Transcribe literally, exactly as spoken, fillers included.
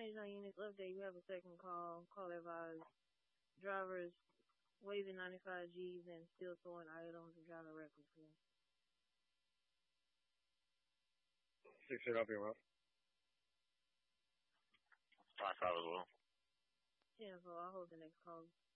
change nine units update. You have a second call. Call advised. Drivers waving ninety-five G's and still throwing items and driving recklessly. Six eight up here, Five five as well. Yeah, so I'll hold the next call.